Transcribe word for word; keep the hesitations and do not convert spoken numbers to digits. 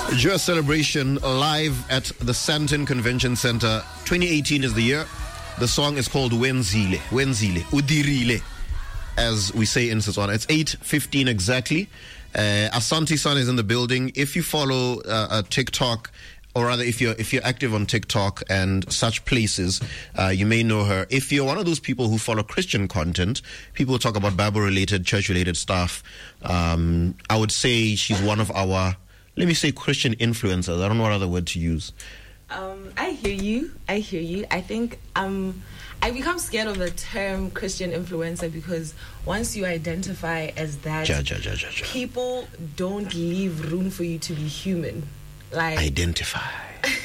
Joyous Celebration live at the Sandton Convention Center. twenty eighteen is the year. The song is called Wenzile. Wenzile. Udirile, as we say in Setswana. It's eight fifteen exactly. Uh, Asante-san is in the building. If you follow uh, uh, TikTok, or rather if you're if you're active on TikTok and such places, uh, you may know her. If you're one of those people who follow Christian content, people talk about Bible-related, church-related stuff, um, I would say she's one of our, let me say, Christian influencers. I don't know what other word to use. Um, I hear you. I hear you. I think um, I become scared of the term Christian influencer because once you identify as that, ja, ja, ja, ja, ja. people don't leave room for you to be human. Like Identify.